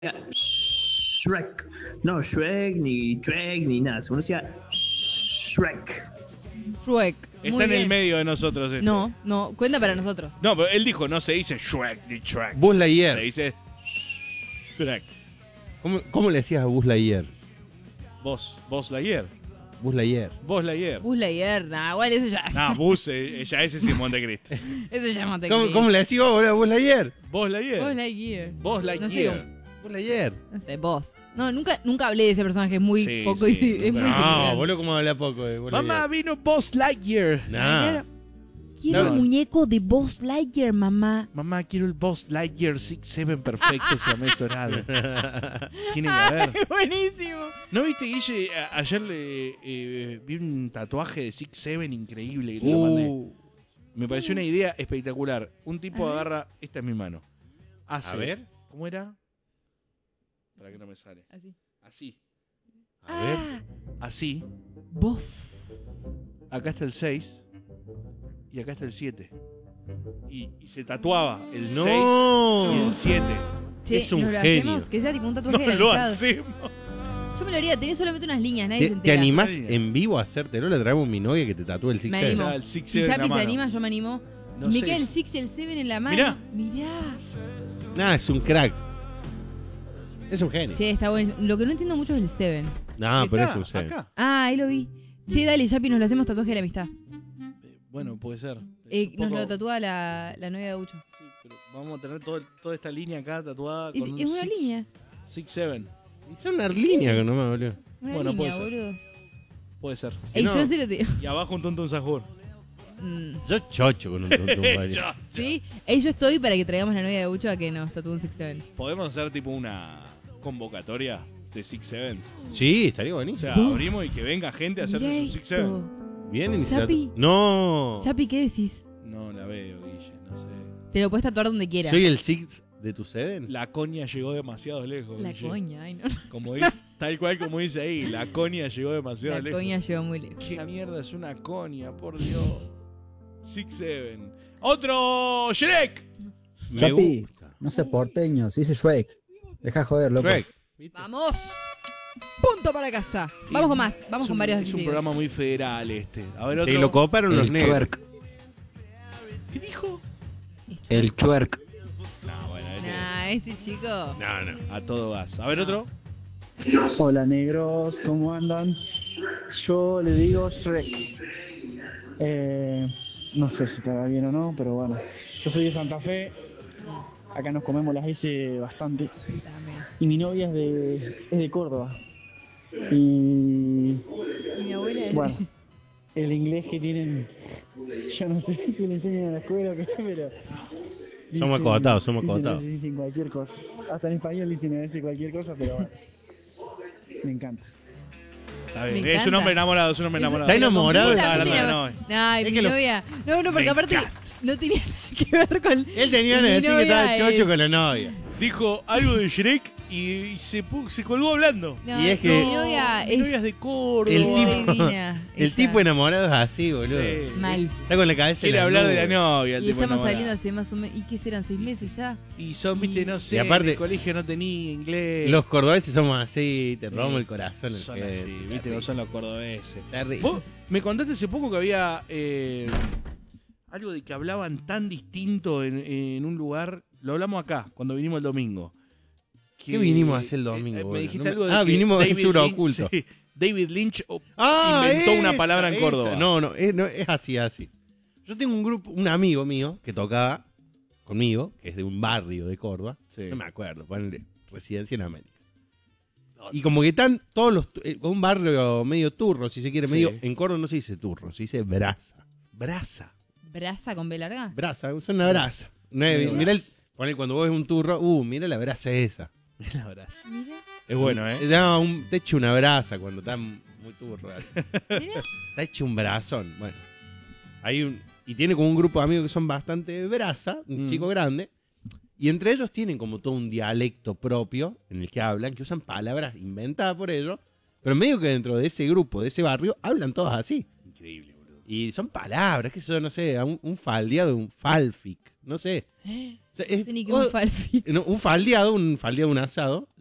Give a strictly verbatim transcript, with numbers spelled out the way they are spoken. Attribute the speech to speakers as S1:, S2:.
S1: Shrek. No Shrek, ni Shrek, ni nada. Se pronuncia Shrek.
S2: Shrek.
S3: Está
S2: Muy
S3: en
S2: bien.
S3: el medio de nosotros este.
S2: No, no, cuenta para nosotros.
S3: No, pero él dijo, no se dice Shrek ni Shrek.
S4: Buzz Lightyear.
S3: Se dice Shrek.
S4: ¿Cómo, cómo le decías a Buzz Lightyear?
S3: Vos, vos Lightyear.
S4: Buzz Lightyear.
S3: Vos Lightyear.
S2: Buzz Lightyear, nah, igual eso ya.
S3: No, Buzz, eh, ya ese es Simón de Cristo.
S2: Eso ya no te
S4: ¿Cómo,
S2: creí.
S4: ¿Cómo le decís vos, boludo, a Buzz Lightyear?
S3: Vos Lightyear.
S2: Buzz Lightyear.
S3: Vos
S2: No sé,
S3: Lightyear.
S2: cómo-
S4: Buzz Lightyear.
S2: no sé, vos. No, nunca, nunca hablé de ese personaje, es muy
S3: Sí,
S2: poco.
S3: sí,
S2: y- es muy
S3: no,
S4: No,
S2: insignificante.
S4: boludo, ¿cómo habla poco de Buzz
S3: Mamá,
S4: Lightyear?
S3: vino Buzz Lightyear.
S4: Nah.
S2: Claro. Quiero
S3: No.
S2: el muñeco de Buzz Lightyear, mamá.
S3: Mamá, quiero el Buzz Lightyear Six Seven perfecto, siamés dorado. Tiene que ver.
S2: Buenísimo.
S3: ¿No viste, Guille? A- Ayer le, eh, vi un tatuaje de Six Seven increíble que te lo mandé.
S4: Uh,
S3: Me pareció una idea espectacular. Un tipo
S2: A ver.
S3: agarra, esta es mi mano. Hace,
S4: A ver.
S3: ¿Cómo era? Para que no me sale.
S2: Así.
S3: Así,
S4: a ver.
S2: Ah,
S3: así.
S2: Bof.
S3: Acá está el seis y acá está el siete. Y, y se tatuaba el seis y el
S4: No.
S3: siete.
S2: Che,
S4: Es un
S2: ¿nos lo
S4: genio.
S2: hacemos? Que sea tipo un tatuaje
S3: No
S2: de la
S3: lo
S2: amistad.
S3: hacemos.
S2: Yo me lo haría, tenés solamente unas líneas, nadie se
S4: ¿Te, te
S2: entera.
S4: animás
S3: Marina.
S4: en vivo a hacértelo? Le traemos a mi novia que te tatúe el Six
S2: Me
S4: Seven.
S2: animo.
S3: Ya, el Six
S2: Si
S3: Seven en la
S2: Yapi se
S3: mano.
S2: anima, yo me animo.
S3: No
S2: me
S3: sé.
S2: queda el Six y el Seven en la mano.
S3: Mirá.
S2: Mirá.
S4: Nah, es un crack. Es un genio.
S2: Che, está bueno. Lo que no entiendo mucho es el Seven.
S4: No, pero es
S3: Está
S4: un Seven.
S3: acá.
S2: Ah, ahí lo vi. Che, dale, Yapi, nos lo hacemos tatuaje de la amistad.
S3: Eh, Bueno, puede ser.
S2: Eh,
S3: Un
S2: nos
S3: poco-
S2: lo tatúa la, la novia de Ucho.
S3: Sí, pero vamos a tener todo- toda esta línea acá tatuada
S2: Es,
S3: con un
S2: es una
S3: six,
S2: línea.
S3: Six Seven.
S4: Y son una línea que nomás, boludo.
S2: Una
S3: Bueno, puede
S2: línea,
S3: ser.
S2: boludo.
S3: Puede ser.
S2: Ey,
S4: no-
S2: yo se lo digo.
S3: Y abajo un tonto un sajur.
S2: Mm,
S4: Yo chocho con un tonto varios.
S3: Ya.
S2: ¿Sí? Ey, yo estoy para que traigamos la novia de Ucho a que nos tatúe un Six Seven.
S3: Podemos hacer tipo una convocatoria de Six Sevens.
S4: Sí, estaría
S3: O
S4: buenísimo.
S3: sea, abrimos y que venga gente a hacerse
S2: Mirá
S3: su Six Seven.
S2: esto.
S4: Vienen y se
S2: Yapi.
S4: tatúan. No.
S2: Yapi, ¿qué decís?
S3: No la veo, Guille, no sé.
S2: Te lo puedes tatuar donde quieras.
S4: ¿Soy el Six de tu Seven?
S3: La coña llegó demasiado lejos.
S2: La
S3: Guille.
S2: coña, ay no.
S3: Como dice, tal cual como dice ahí, la coña llegó demasiado
S2: La
S3: lejos.
S2: coña llegó muy lejos.
S3: ¿Qué
S2: Yapi.
S3: mierda es una coña, por Dios? Six Seven. ¡Otro Shrek!
S4: Me
S5: Chapi,
S4: gusta.
S5: no sé porteño, se dice Shrek. Deja joder, loco.
S4: Shrek.
S2: ¡Vamos! ¡Punto para casa! Vamos con más, vamos
S3: Es
S2: con
S3: un-
S2: varios
S3: Es un
S2: así.
S3: programa muy federal este. A ver,
S4: Te
S3: otro.
S4: lo coparon los
S5: El
S4: negros.
S5: twerk.
S3: ¿Qué dijo?
S5: El twerk.
S3: No, bueno, este,
S2: Nah, este chico.
S4: No, no.
S3: a todo gas. A ver, otro.
S6: Hola negros, ¿cómo andan? Yo le digo Shrek. Eh, no sé si estará bien o no, pero bueno. Yo soy de Santa Fe. Acá nos comemos las S bastante.
S2: Dame.
S6: Y mi novia es de, es de Córdoba. Y
S2: Y mi abuela es-
S6: bueno, el inglés que tienen, yo no sé si le enseñan a la escuela o qué, pero...
S4: Somos acotados, somos
S6: dicen-
S4: acotados.
S6: Dicen cualquier cosa. Hasta en español dicen a veces cualquier cosa, pero bueno. Me encanta.
S3: Está bien.
S2: Me
S3: Es un
S2: encanta.
S3: hombre enamorado, es un hombre
S2: Eso-
S3: enamorado.
S4: Está enamorado de
S2: completamente
S3: la
S2: enamorado.
S3: novia.
S2: Ay,
S4: Es
S2: mi
S4: que lo-
S2: novia. No, no, porque
S3: Me
S2: aparte
S3: encanta.
S2: no tenía nada que ver con.
S4: Él tenía
S2: Mi
S4: que decir que
S2: novia
S4: estaba chocho
S2: es-
S4: con la novia.
S3: Dijo algo de Shrek y, y se, pu- se colgó hablando.
S2: No,
S4: Y es que-
S2: mi novia
S3: Mi
S2: es.
S3: novia es de Córdoba.
S4: El tipo-
S2: divina,
S4: El
S2: ella.
S4: tipo enamorado es así, boludo.
S3: Sí.
S2: Mal.
S4: Está con la cabeza en
S3: Quiere
S4: las
S3: hablar de
S4: nubes.
S3: la novia. El
S2: Y
S3: tipo
S2: estamos
S3: enamorado.
S2: saliendo hace más o menos. ¿Y qué serán? ¿Seis meses ya?
S3: Y son, viste, no sé.
S4: Y aparte-
S3: en el colegio no tenía inglés.
S4: Los cordobeses somos así, te robamos el corazón. el
S3: Son
S4: que-
S3: así, viste, no son los cordobeses.
S4: Terrible.
S3: Vos me contaste hace poco que había eh, algo de que hablaban tan distinto en, en un lugar. Lo hablamos acá, cuando vinimos el domingo.
S4: ¿Qué vinimos a hacer el domingo,
S3: me
S4: boludo?
S3: dijiste
S4: No me-
S3: algo de
S4: Ah,
S3: que
S4: vinimos de
S3: David
S4: sur
S3: Lynch-
S4: oculto.
S3: sí, David Lynch oh,
S4: Ah,
S3: inventó una
S4: esa,
S3: palabra en
S4: esa.
S3: Córdoba.
S4: No, no, es, no, es así, así. Yo tengo un grupo, un amigo mío que tocaba conmigo, que es de un barrio de Córdoba.
S3: Sí.
S4: No me acuerdo, ponle Residencia en América. Y como que están todos los. eh, un barrio medio turro, si se quiere,
S3: Sí.
S4: medio. En Córdoba no se dice turro, se dice brasa.
S3: Brasa.
S2: ¿Brasa con B larga?
S4: Brasa, son una brasa. No es-
S3: Una
S4: mirá el,
S3: brasa.
S4: ponle cuando vos ves un turro, uh, mira la brasa esa.
S3: La brasa.
S2: Mira,
S3: Es bueno, ¿eh?
S4: No, un, te echo una brasa cuando está muy turro.
S2: mira.
S4: Está hecho un brazón. Bueno, hay un. Y tiene como un grupo de amigos que son bastante brasa, un
S3: Mm.
S4: chico grande. Y entre ellos tienen como todo un dialecto propio en el que hablan, que usan palabras inventadas por ellos. Pero medio que dentro de ese grupo, de ese barrio, hablan todos así.
S3: Increíble, boludo.
S4: Y son palabras, que son, no sé, un, un faldeado, un falfic, no sé. O sea, es-
S2: No sé ni qué es un
S4: oh,
S2: falfi.
S4: no, un faldeado, un faldeado, un asado.